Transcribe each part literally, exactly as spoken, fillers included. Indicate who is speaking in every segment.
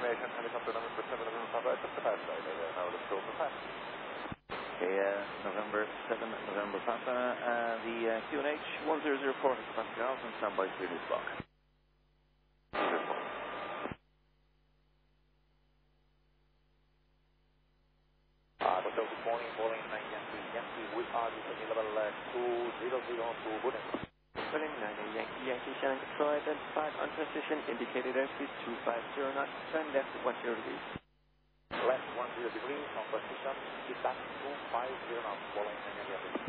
Speaker 1: confirmation, helicopter number seven, November Papa, just the fast side, uh, now let's go for fast.
Speaker 2: Okay, uh, November seven, November Papa, uh, the uh, Q N H one zero zero four has passed off and stand by three news block.
Speaker 1: Uh, but so good morning, Boeing nine Yankee, Yankee, we are descending level uh, two zero zero to Budding.
Speaker 3: Boeing nine Yankee, Yankee, Shannon Control identified on transition, indicated airspeed two five zero knots, turn left one zero degrees.
Speaker 1: Left one zero degrees, on position, keep back two five zero knots, Boeing nine Yankee.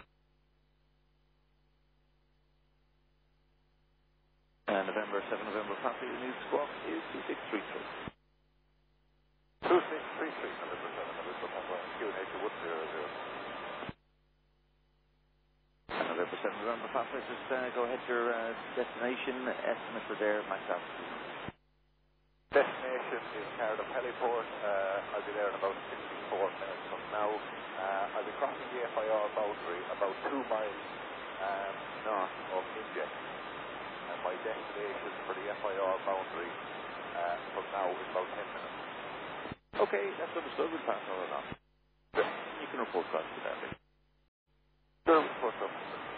Speaker 2: Uh, November seven, November Papa, the news squawk is two six three three.
Speaker 1: two six three three, November seven, November Papa, Q N H one zero zero.
Speaker 2: And November seven, November Papa, just uh, go ahead to your uh, destination, estimate for there, max altitude.
Speaker 1: Destination is Cardiff Heliport. Uh, I'll be there in about sixty-four minutes from now. Uh, I'll be crossing the F I R boundary about two miles um, north of India. And my destination for the F I R boundary uh, from now is about ten minutes.
Speaker 2: Okay, that's understood. We'll pass on or not. You can report back to that.
Speaker 1: Sure, report up.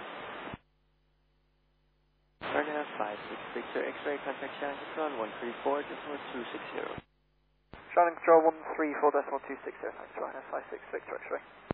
Speaker 3: Turn five six Victor, X-ray, contact Shannon Control one three four, decimal two six zero.
Speaker 4: Shannon Control one three four decimal two six zero, thanks, Ryanair five six Victor X-ray.